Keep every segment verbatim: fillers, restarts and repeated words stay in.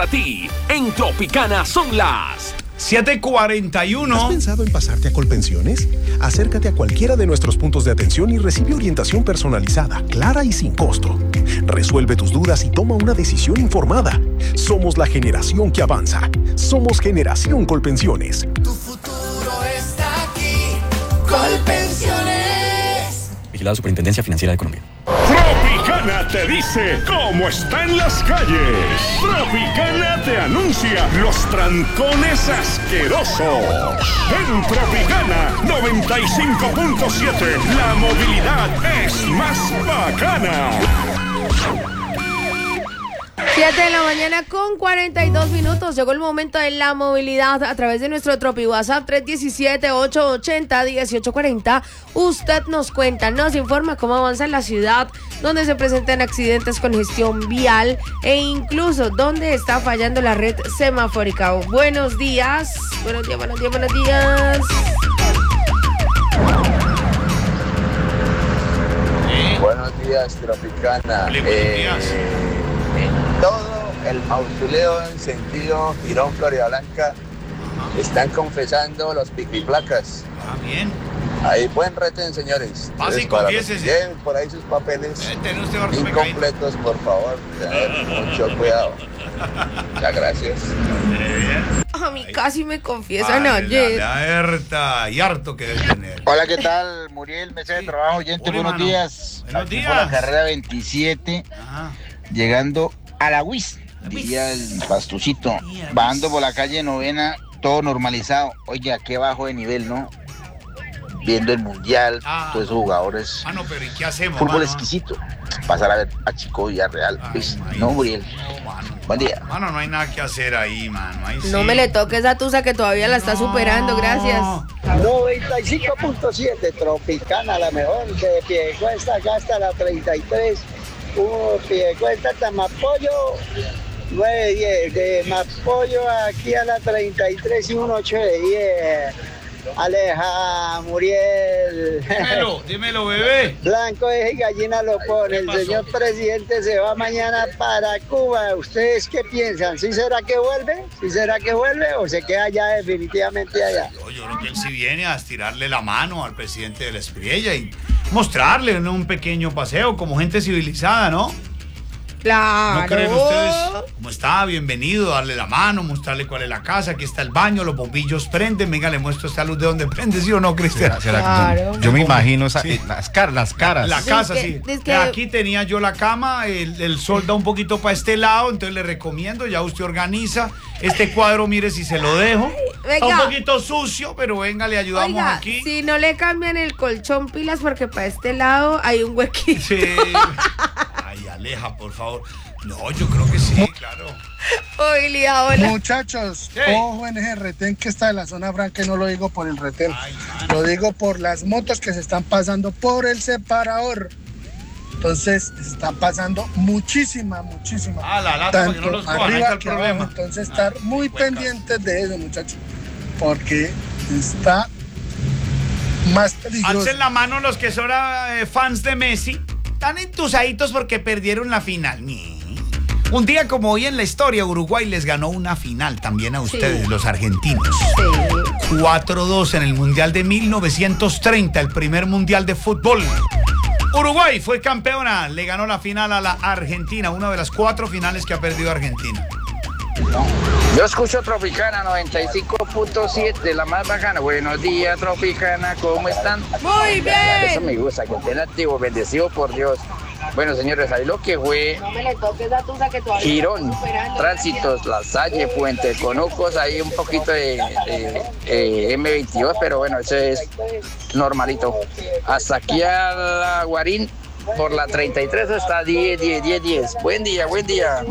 A ti, en Tropicana son las siete cuarenta y uno. ¿Has pensado en pasarte a Colpensiones? Acércate a cualquiera de nuestros puntos de atención y recibe orientación personalizada, clara y sin costo. Resuelve tus dudas y toma una decisión informada. Somos la generación que avanza. Somos Generación Colpensiones. Tu futuro está aquí. Colpensiones. Vigilado Superintendencia Financiera de Colombia. Tropicana te dice cómo está en las calles. Tropicana te anuncia los trancones asquerosos. En Tropicana noventa y cinco punto siete, la movilidad es más bacana. siete de la mañana con cuarenta y dos minutos. Llegó el momento de la movilidad a través de nuestro Tropi WhatsApp tres uno siete, ocho ocho cero, uno ocho cuatro cero. Usted nos cuenta, nos informa cómo avanza en la ciudad, dónde se presentan accidentes, congestión vial e incluso dónde está fallando la red semafórica. Buenos días, buenos días, buenos días, buenos días. Sí. Buenos días, Tropicana. Buenos eh, días. En todo el mausoleo en sentido Girón Florida Blanca están confesando los piquiplacas. Ah, bien. Ahí buen reten, señores. Pase y Entonces, para los que confiésese. lleven por ahí sus papeles Eh, tiene usted orto mecaíno. incompletos, por favor, tener mucho cuidado. Muchas gracias. A mí casi me confiesan Ay, ayer. la alerta y harto que debe tener. Hola, ¿qué tal? Muriel, mesa de trabajo, oyente, Hola, buenos hermano. días. Buenos Aquí días. por la carrera veintisiete, Ajá. llegando a la U I S, diría el pastucito, bajando por la calle Novena, todo normalizado. Oye, qué bajo de nivel, ¿no? Viendo el mundial, Ah. todos esos jugadores, Ah, no, pero ¿y qué hacemos, fútbol mano? exquisito. Pasar a ver a Chico Villarreal, Ay, pues, imagínate. no, Muriel. No, mano. Buen día. Mano, no hay nada que hacer ahí, mano. Ahí No sí. me le toque esa tusa que todavía la está superando, gracias. noventa y cinco punto siete, Tropicana, la mejor, de Piedecuesta acá hasta la treinta y tres, uh, Piedecuesta hasta Mapollo, nueve diez, de Mapollo aquí a la treinta y tres y un ocho de diez. Aleja, Muriel. Dímelo, dímelo, bebé. Blanco es y gallina lo pone. El pasó? señor presidente se va mañana para Cuba. ¿Ustedes qué piensan? ¿Sí será que vuelve? ¿Sí será que vuelve o se queda ya definitivamente allá? Yo, yo creo que él sí viene a estirarle la mano al presidente de la Espriella y mostrarle, ¿no?, un pequeño paseo como gente civilizada, ¿no? Claro. ¿No creen ustedes? ¿Cómo está? Bienvenido, darle la mano, mostrarle cuál es la casa, aquí está el baño, los bombillos prenden, venga, le muestro esta luz de dónde prende, ¿sí o no, Cristian? ¿Será que Claro. son- yo me imagino esa- Sí. eh, las, car- las caras. La casa, Dice sí. que- dice que- Aquí tenía yo la cama, el, el sol da un poquito para este lado, entonces le recomiendo, ya usted organiza. Este cuadro, mire si se lo dejo. Está un Venga. poquito sucio, pero venga, le ayudamos Oiga, aquí. si no le cambian el colchón pilas porque para este lado hay un huequito. Sí. Ay, Aleja, por favor. No, yo creo que sí, claro. Movilidad, hola. Muchachos, Sí. ojo en ese retén que está en la zona franca y no lo digo por el retén, Ay, mano. lo digo por las motos que se están pasando por el separador. Entonces, se están pasando muchísima, muchísima. Ah, la lata, para que no los cojan, ahí está arriba el que problema. abajo. Entonces, estar muy buen caso. pendientes de eso, muchachos, porque está más peligroso. Alcen la mano los que son eh, fans de Messi. Están entusaditos porque perdieron la final. Ni. Un día como hoy en la historia, Uruguay les ganó una final también a ustedes, Sí. los argentinos. Sí. cuatro dos en el Mundial de mil novecientos treinta, el primer Mundial de fútbol. Uruguay fue campeona, le ganó la final a la Argentina, una de las cuatro finales que ha perdido Argentina. Yo escucho Tropicana noventa y cinco punto siete, la más bacana. Buenos días, Tropicana, ¿cómo están? Muy Eso bien. me gusta, que estén activos, bendecido por Dios. Bueno, señores, ahí lo que fue No me le toque esa tusa que todavía Girón, la está superando, Tránsitos, La Salle, Puente Conucos, ahí un poquito de, de, de eme veintidós, pero bueno, eso es normalito. Hasta aquí a la Guarín, por la treinta y tres está diez, diez, diez, diez. Buen día, buen día.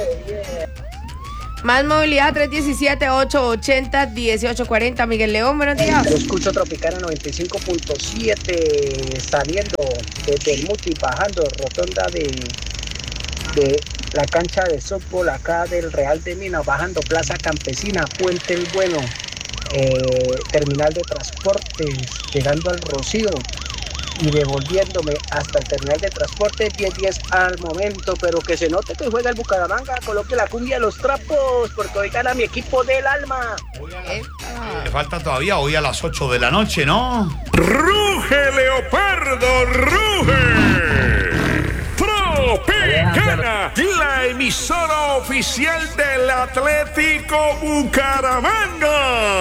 Más movilidad tres uno siete, ocho ocho cero, uno ocho cuatro cero. Miguel León, buenos días. Yo escucho Tropicana noventa y cinco punto siete saliendo desde el Muti, bajando rotonda de, de la cancha de softball acá del Real de Minas, bajando Plaza Campesina, Puente El Bueno, eh, terminal de transportes, llegando al Rocío. y devolviéndome hasta el terminal de transporte diez diez al momento, pero que se note que juega el Bucaramanga, coloque la cumbia de los trapos, porque hoy gana mi equipo del alma. Le falta todavía hoy a las ocho de la noche, ¿no? ¡Ruge, Leopardo, ruge! Tropicana, la emisora oficial del Atlético Bucaramanga.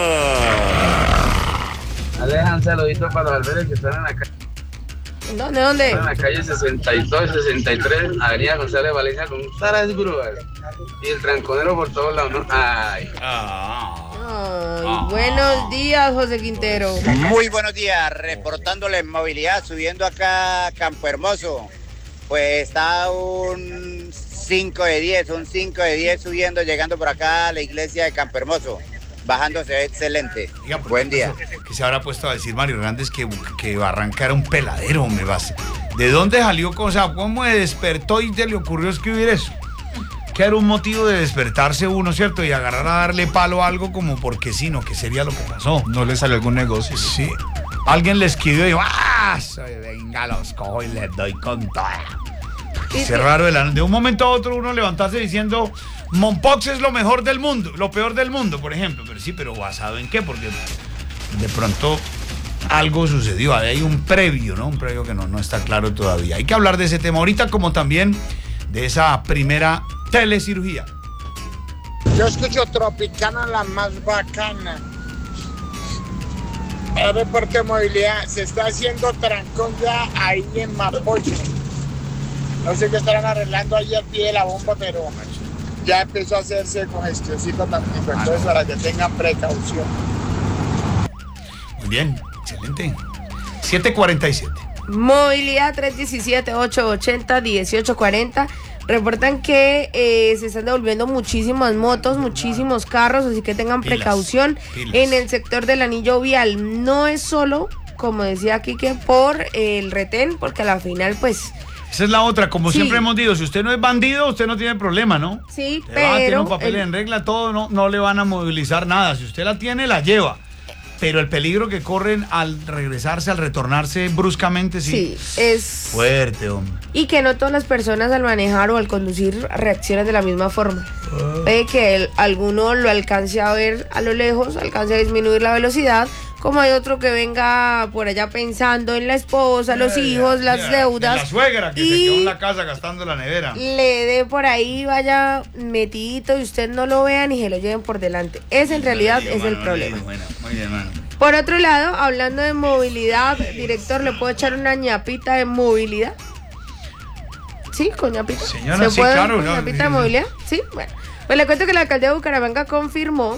Alejan saluditos para los albergues que están en la calle. ¿Dónde, dónde? Están en la calle sesenta y dos, sesenta y tres, Avenida González Valencia con Saras Grúas. Y el tranconero por todos lados, ¿no? Ay. Ay, buenos días, José Quintero. Muy buenos días, reportándole movilidad, subiendo acá a Campo Hermoso. Pues está un cinco de diez, un cinco de diez subiendo, llegando por acá a la iglesia de Campo Hermoso. Bajando se ve excelente. Diga, buen día. Que se habrá puesto a decir Mario Hernández que, que Barranca era un peladero, me vas. ¿De dónde salió cosa? ¿Cómo se despertó y te le ocurrió escribir eso? Que era un motivo de despertarse uno, ¿cierto? Y agarrar a darle palo a algo como porque sí, no, que sería lo que pasó. ¿No le salió algún negocio? Sí. Alguien le escribió y dijo, ¡ah! Venga, los cojo y les doy con toda. Es raro de, la, de un momento a otro uno levantarse diciendo Mompox es lo mejor del mundo, lo peor del mundo, por ejemplo. Pero sí, pero ¿basado en qué? Porque de pronto algo sucedió, hay un previo, ¿no? Un previo que no, no está claro todavía. Hay que hablar de ese tema ahorita, como también de esa primera telecirugía. Yo escucho Tropicana, la más bacana. El reporte de movilidad, se está haciendo trancón ya ahí en Mapocho. No sé qué estarán arreglando ahí al pie de la bomba, pero ya empezó a hacerse congestioncito también, entonces para que tengan precaución. Muy bien, excelente. siete cuarenta y siete. Movilidad tres diecisiete, ocho ochenta, dieciocho cuarenta. Reportan que eh, se están devolviendo muchísimas motos, muchísimos carros, así que tengan pilas, precaución pilas. En el sector del anillo vial. No es solo, como decía Quique, por eh, el retén, porque a la final, pues... Esa es la otra, como sí. siempre hemos dicho, si usted no es bandido, usted no tiene problema, ¿no? Sí, se pero... va, tiene un papel el... en regla, todo, no, no le van a movilizar nada. Si usted la tiene, la lleva. Pero el peligro que corren al regresarse, al retornarse bruscamente, sí, sí es fuerte, hombre. Y que no todas las personas al manejar o al conducir reaccionan de la misma forma. Uh. Ve que el, alguno lo alcance a ver a lo lejos, alcance a disminuir la velocidad, como hay otro que venga por allá pensando en la esposa, los yeah, hijos, yeah, las yeah. deudas. La suegra que se quedó en la casa gastando la nevera. Le dé por ahí, vaya metidito y usted no lo vea ni se lo lleven por delante. Ese en realidad es el problema. Bueno, muy bien, mano. Por otro lado, hablando de movilidad, director, ¿le puedo echar una ñapita de movilidad? Sí, con ñapita. Señora, ¿Se sí, puede claro. con No, ñapita de movilidad? Sí, bueno. Pues le cuento que la alcaldía de Bucaramanga confirmó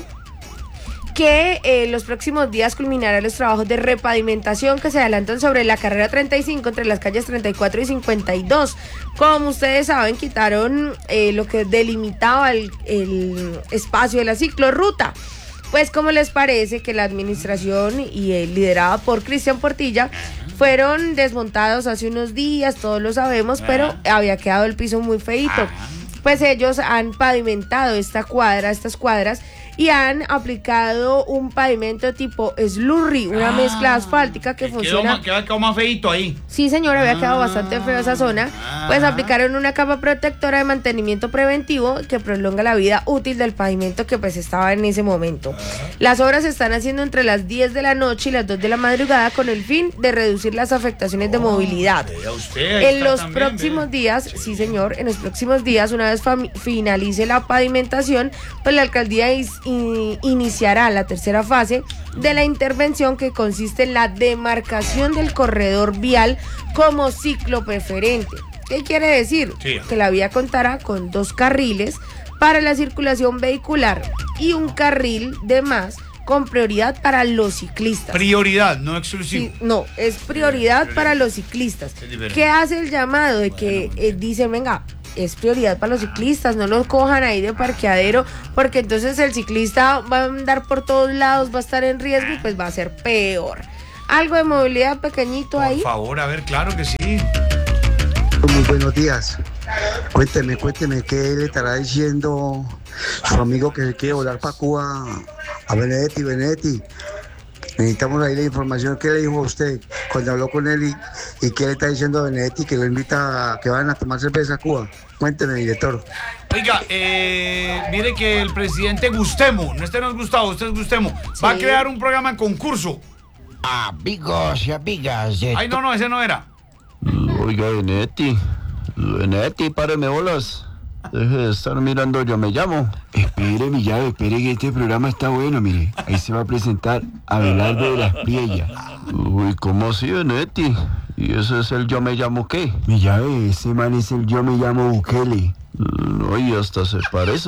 que eh, los próximos días culminarán los trabajos de repavimentación que se adelantan sobre la carrera treinta y cinco entre las calles treinta y cuatro y cincuenta y dos. Como ustedes saben, quitaron eh, lo que delimitaba el, el espacio de la ciclorruta. Pues, ¿cómo les parece que la administración y eh, liderada por Cristian Portilla fueron desmontados hace unos días? Todos lo sabemos, pero había quedado el piso muy feíto. Pues ellos han pavimentado esta cuadra, estas cuadras, y han aplicado un pavimento tipo slurry, una ah, mezcla asfáltica que, que funciona. Quedó, quedó más feíto ahí. Sí, señora, había quedado ah, bastante feo esa zona. Ah, pues aplicaron una capa protectora de mantenimiento preventivo que prolonga la vida útil del pavimento que pues estaba en ese momento. Ah, las obras se están haciendo entre las diez de la noche y las dos de la madrugada con el fin de reducir las afectaciones oh, de movilidad. Usted, en los también, próximos ¿ve? días, sí. sí señor, en los próximos días, una vez finalice la pavimentación, pues la alcaldía is In, iniciará la tercera fase de la intervención, que consiste en la demarcación del corredor vial como ciclo preferente. ¿Qué quiere decir? Sí. Que la vía contará con dos carriles para la circulación vehicular y un carril de más con prioridad para los ciclistas. Prioridad, no exclusivo. Sí, no, es prioridad para los ciclistas. ¿Qué hace el llamado de que eh, dicen, venga, es prioridad para los ciclistas, no los cojan ahí de parqueadero, porque entonces el ciclista va a andar por todos lados, va a estar en riesgo y pues va a ser peor? Algo de movilidad pequeñito por ahí. Por favor, a ver, claro que sí. Muy buenos días. Cuénteme, cuénteme qué le estará diciendo su amigo que quiere volar para Cuba, a Benedetti, Benedetti. Necesitamos ahí la información. ¿Qué le dijo a usted cuando habló con él y, y qué le está diciendo a Benedetti que lo invita a que vayan a tomar cerveza a Cuba? Cuénteme, director. Oiga, eh, mire que el presidente Gustemo, no este no es Gustavo, este es Gustemo, va a Sí. crear un programa concurso. Amigos y amigas de Ay, no, no, ese no era. Oiga, Benedetti, Benedetti, páreme bolas. Deje de estar mirando, yo me llamo. Espere, mi llave, espere que este programa está bueno, mire. Ahí se va a presentar Abelardo de las Priellas. Uy, ¿cómo así, Benedetti? ¿Y ese es el yo me llamo qué? Mi llave, ese man es el yo me llamo Bukele. No, y hasta se parece.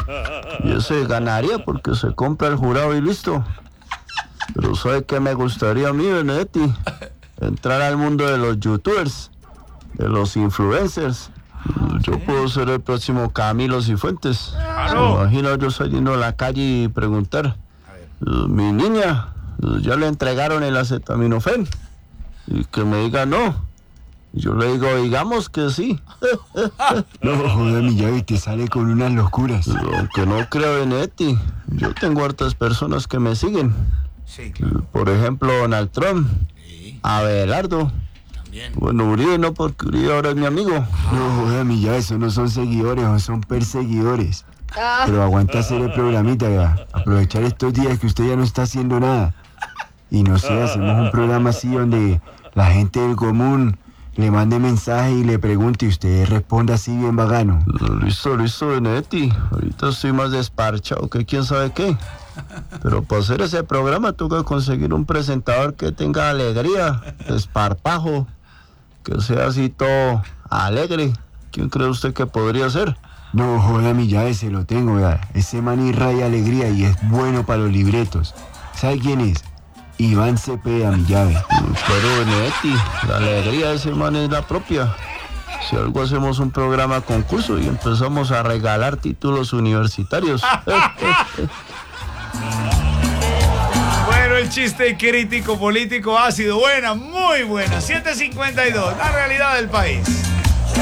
Y ese ganaría porque se compra el jurado y listo. Pero ¿sabe qué me gustaría a mí, Benedetti? Entrar al mundo de los youtubers, de los influencers. Yo puedo ser el próximo Camilo Cifuentes. Claro. Imagina yo saliendo a la calle y preguntar, mi niña, ya le entregaron el acetaminofén. Y que me diga no. Yo le digo, digamos que sí. No, joder, mi llave, te sale con unas locuras. Aunque no creo, Benedetti, yo tengo hartas personas que me siguen. Sí, claro. Por ejemplo, Donald Trump, Sí. Abelardo. También. Bueno, Uribe no, porque Uribe ahora es mi amigo. No, joder, mi llave, esos no son seguidores, son perseguidores. Ah, Pero aguanta hacer el programita, ya. Aprovechar estos días que usted ya no está haciendo nada. Y no sé, hacemos un programa así donde la gente del común le mande mensaje y le pregunte y usted responda así bien bacano. Listo, listo, Benedetti. Ahorita estoy más desparchado que quién sabe qué. Pero para hacer ese programa toca conseguir un presentador que tenga alegría, desparpajo, que sea así todo alegre. ¿Quién cree usted que podría ser? No, joder, mi llave, se lo tengo, ya. Ese man irradia alegría y es bueno para los libretos. ¿Sabe quién es? Iván Cepeda, mi llave. Pero Benedetti, la alegría de ese man es la propia. Si algo hacemos un programa concurso y empezamos a regalar títulos universitarios. Bueno, el chiste crítico político ha sido buena, muy buena. siete cincuenta y dos, la realidad del país.